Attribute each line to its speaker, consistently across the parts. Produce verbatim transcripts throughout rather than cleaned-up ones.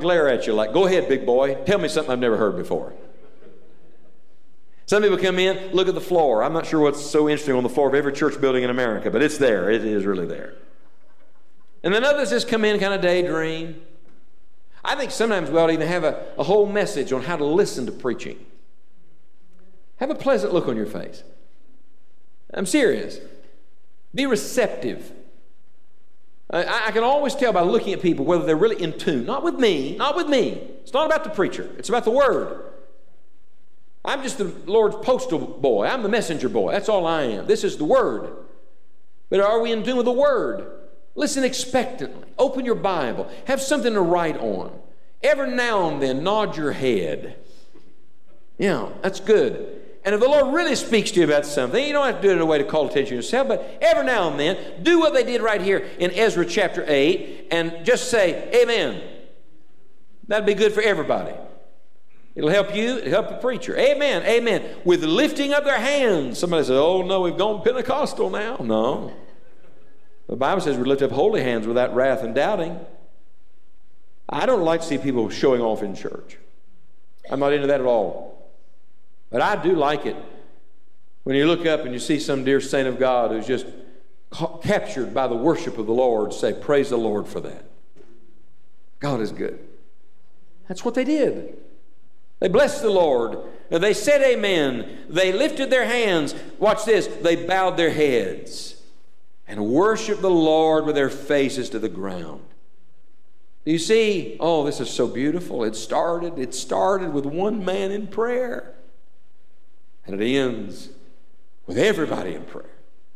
Speaker 1: glare at you like, go ahead, big boy, tell me something I've never heard before. Some people come in, look at the floor. I'm not sure what's so interesting on the floor of every church building in America, but it's there. It is really there. And then others just come in and kind of daydream. I think sometimes we ought to even have a, a whole message on how to listen to preaching. Have a pleasant look on your face. I'm serious. Be receptive. I, I can always tell by looking at people whether they're really in tune. Not with me, not with me. It's not about the preacher. It's about the Word. I'm just the Lord's postal boy. I'm the messenger boy. That's all I am. This is the Word. But are we in tune with the Word? Listen expectantly. Open your Bible. Have something to write on. Every now and then, nod your head. Yeah, that's good. And if the Lord really speaks to you about something, you don't have to do it in a way to call attention to yourself, but every now and then, do what they did right here in Ezra chapter eight and just say, amen. That'd be good for everybody. It'll help you. It'll help the preacher. Amen. Amen. With lifting up their hands. Somebody says, oh, no, we've gone Pentecostal now. No. The Bible says we lift up holy hands without wrath and doubting. I don't like to see people showing off in church. I'm not into that at all. But I do like it when you look up and you see some dear saint of God who's just ca- captured by the worship of the Lord. Say, praise the Lord for that. God is good. That's what they did. They blessed the Lord. They said amen. They lifted their hands. Watch this. They bowed their heads and worshiped the Lord with their faces to the ground. You see, oh, this is so beautiful. It started, it started with one man in prayer. And it ends with everybody in prayer.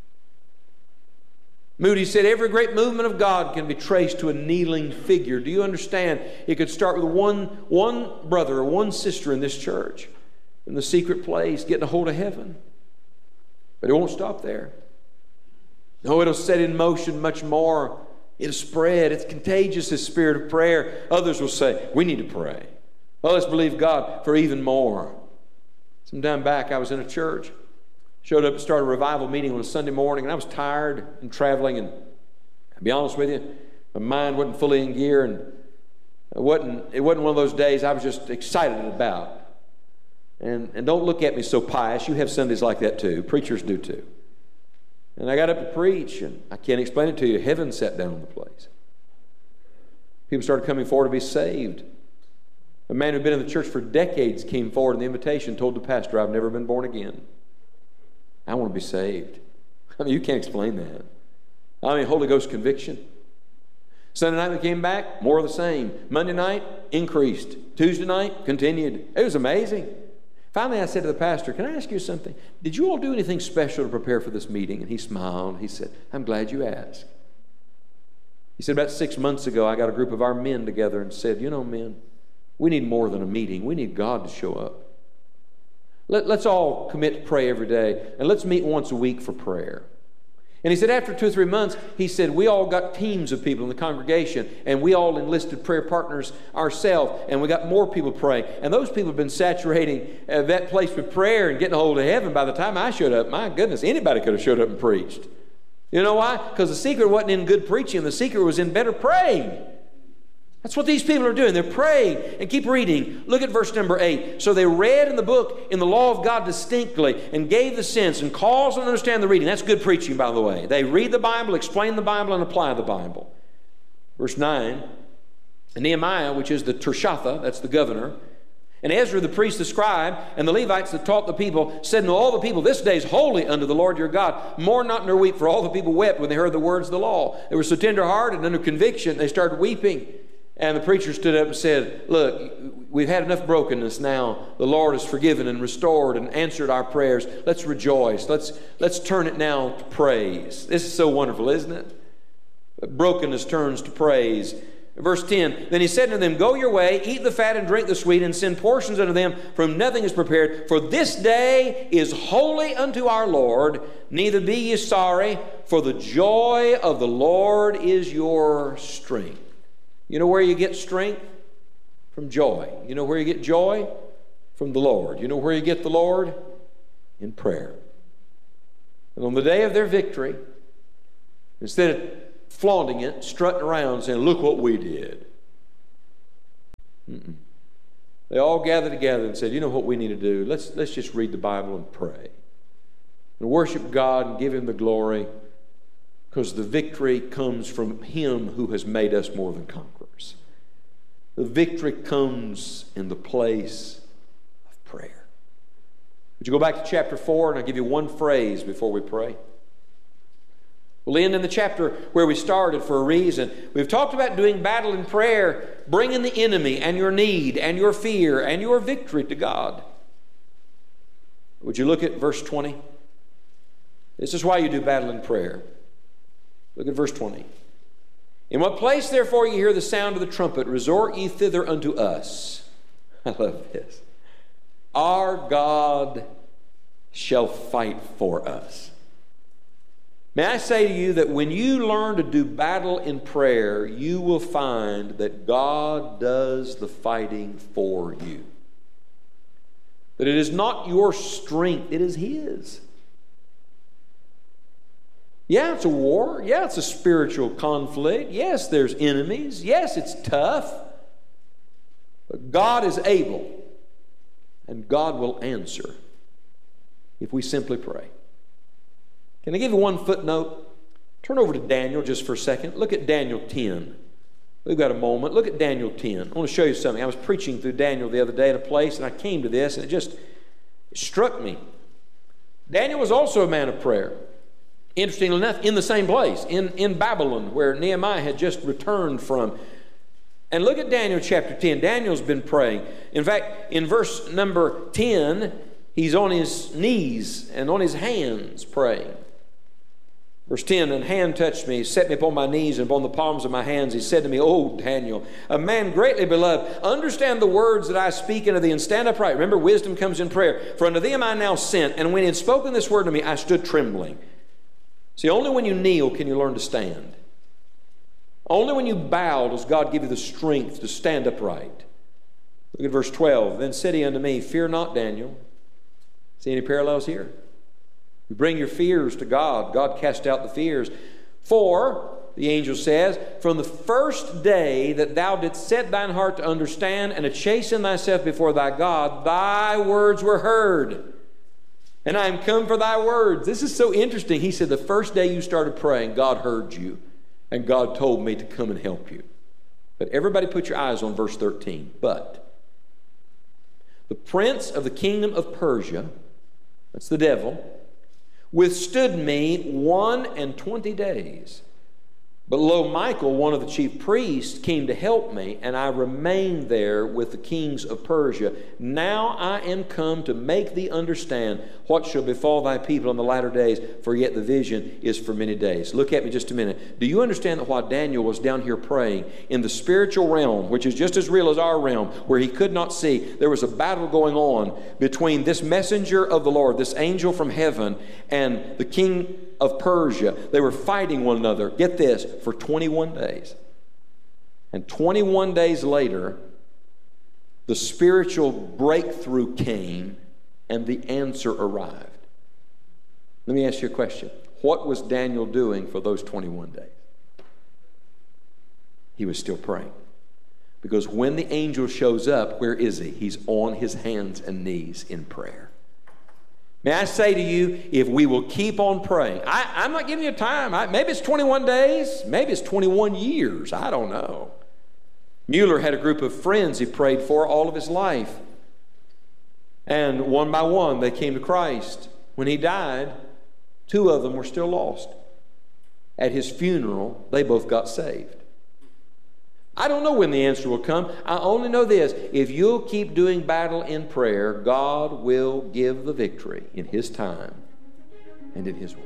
Speaker 1: Moody said, every great movement of God can be traced to a kneeling figure. Do you understand? It could start with one, one brother or one sister in this church in the secret place getting a hold of heaven. But it won't stop there. No, it'll set in motion much more. It'll spread. It's contagious, this spirit of prayer. Others will say, we need to pray. Well, let's believe God for even more. Some time back, I was in a church. Showed up and started a revival meeting on a Sunday morning, and I was tired and traveling, and I'll be honest with you, my mind wasn't fully in gear, and it wasn't, it wasn't one of those days I was just excited about. And, and don't look at me so pious. You have Sundays like that too. Preachers do too. And I got up to preach, and I can't explain it to you. Heaven sat down on the place. People started coming forward to be saved. A man who'd been in the church for decades came forward in the invitation, told the pastor, I've never been born again. I want to be saved. I mean, you can't explain that. I mean, Holy Ghost conviction. Sunday night we came back, more of the same. Monday night, increased. Tuesday night, continued. It was amazing. Finally, I said to the pastor, can I ask you something? Did you all do anything special to prepare for this meeting? And he smiled. He said, I'm glad you asked. He said, about six months ago, I got a group of our men together and said, you know, men, we need more than a meeting. We need God to show up. Let, let's all commit to pray every day, and let's meet once a week for prayer. And he said after two or three months, he said, we all got teams of people in the congregation, and we all enlisted prayer partners ourselves, and we got more people praying. And those people have been saturating uh, that place with prayer and getting a hold of heaven. By the time I showed up, my goodness, anybody could have showed up and preached. You know why? Because the secret wasn't in good preaching. The secret was in better praying. That's what these people are doing. They're praying. And keep reading. Look at verse number eight. So they read in the book, in the law of God distinctly, and gave the sense and caused them to understand the reading. That's good preaching, by the way. They read the Bible, explain the Bible, and apply the Bible. Verse nine. And Nehemiah, which is the Tershatha, that's the governor, and Ezra the priest, the scribe, and the Levites that taught the people, said to all the people, this day is holy unto the Lord your God. Mourn not nor weep, for all the people wept when they heard the words of the law. They were so tender-hearted and under conviction, they started weeping. And the preacher stood up and said, look, we've had enough brokenness now. The Lord has forgiven and restored and answered our prayers. Let's rejoice. Let's, let's turn it now to praise. This is so wonderful, isn't it? Brokenness turns to praise. Verse ten, then he said to them, go your way, eat the fat and drink the sweet, and send portions unto them, for nothing is prepared. For this day is holy unto our Lord. Neither be ye sorry, for the joy of the Lord is your strength. You know where you get strength? From joy. You know where you get joy? From the Lord. You know where you get the Lord? In prayer. And on the day of their victory, instead of flaunting it, strutting around saying, look what we did, Mm-mm. They all gathered together and said, you know what we need to do? Let's, let's just read the Bible and pray. And worship God and give Him the glory, because the victory comes from Him who has made us more than conquerors. The victory comes in the place of prayer. Would you go back to chapter four, and I'll give you one phrase before we pray. We'll end in the chapter where we started for a reason. We've talked about doing battle in prayer, bringing the enemy and your need and your fear and your victory to God. Would you look at verse twenty? This is why you do battle in prayer. Look at verse twenty. In what place, therefore, you hear the sound of the trumpet, resort ye thither unto us. I love this. Our God shall fight for us. May I say to you that when you learn to do battle in prayer, you will find that God does the fighting for you. That it is not your strength, it is His. Yeah, it's a war. Yeah, it's a spiritual conflict. Yes, there's enemies. Yes, it's tough. But God is able, and God will answer if we simply pray. Can I give you one footnote? Turn over to Daniel just for a second. Look at Daniel ten. We've got a moment. Look at Daniel ten. I want to show you something. I was preaching through Daniel the other day at a place, and I came to this, and it just it struck me. Daniel was also a man of prayer. Interestingly enough, in the same place, in, in Babylon, where Nehemiah had just returned from. And look at Daniel chapter ten. Daniel's been praying. In fact, in verse number ten, he's on his knees and on his hands praying. Verse ten, and hand touched me, set me upon my knees and upon the palms of my hands. He said to me, O Daniel, a man greatly beloved, understand the words that I speak unto thee, and stand upright. Remember, wisdom comes in prayer. For unto thee am I now sent. And when he had spoken this word to me, I stood trembling. See, only when you kneel can you learn to stand. Only when you bow does God give you the strength to stand upright. Look at verse twelve. Then said he unto me, fear not, Daniel. See any parallels here? You bring your fears to God. God cast out the fears. For, the angel says, from the first day that thou didst set thine heart to understand and to chasten thyself before thy God, thy words were heard. And I am come for thy words. This is so interesting. He said the first day you started praying, God heard you. And God told me to come and help you. But everybody put your eyes on verse thirteen. But the prince of the kingdom of Persia, that's the devil, withstood me one and twenty days. But lo, Michael, one of the chief priests, came to help me, and I remained there with the kings of Persia. Now I am come to make thee understand what shall befall thy people in the latter days, for yet the vision is for many days. Look at me just a minute. Do you understand that while Daniel was down here praying, in the spiritual realm, which is just as real as our realm, where he could not see, there was a battle going on between this messenger of the Lord, this angel from heaven, and the king of Persia. They were fighting one another, get this, for twenty-one days. And twenty-one days later, the spiritual breakthrough came and the answer arrived. Let me ask you a question. What was Daniel doing for those twenty-one days? He was still praying. Because when the angel shows up, where is he? He's on his hands and knees in prayer. May I say to you, if we will keep on praying, I, I'm not giving you time. I, maybe it's twenty-one days. Maybe it's twenty-one years. I don't know. Mueller had a group of friends he prayed for all of his life. And one by one, they came to Christ. When he died, two of them were still lost. At his funeral, they both got saved. I don't know when the answer will come. I only know this. If you'll keep doing battle in prayer, God will give the victory in His time and in His way.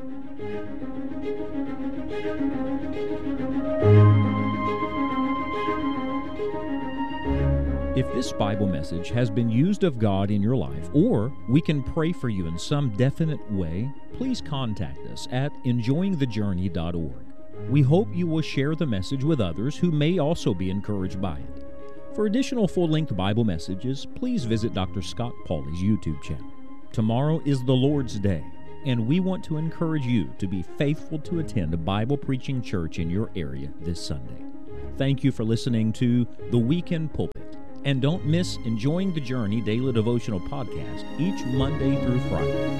Speaker 2: If this Bible message has been used of God in your life, or we can pray for you in some definite way, please contact us at enjoying the journey dot org. We hope you will share the message with others who may also be encouraged by it. For additional full-length Bible messages, please visit Doctor Scott Pauley's YouTube channel. Tomorrow is the Lord's Day, and we want to encourage you to be faithful to attend a Bible-preaching church in your area this Sunday. Thank you for listening to The Weekend Pulpit. And don't miss Enjoying the Journey Daily Devotional Podcast each Monday through Friday.